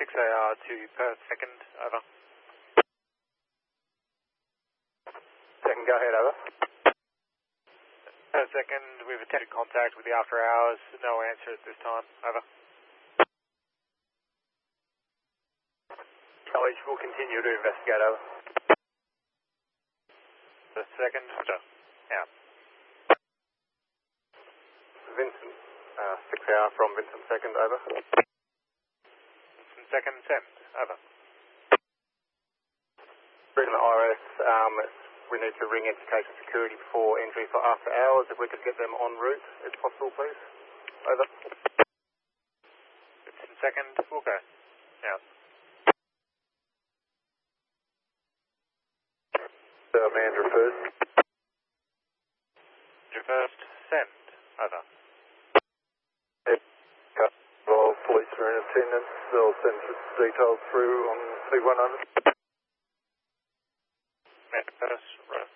6AR to Perth second, over. Second, go ahead, over. Perth second, we've attempted contact with the after hours, no answer at this time, over. College will continue to investigate, over. The second, out. Vincent, 6AR from Vincent second, over. Vincent second, send, over. Regional RS, we need to ring education security before entry for after hours. If we could get them en route, if possible, please. Over. Vincent second, we'll go. Out. Andrew first. Andrew first, send, over. Well, police are in attendance. They'll send details through on C1 over. Andrew first, right.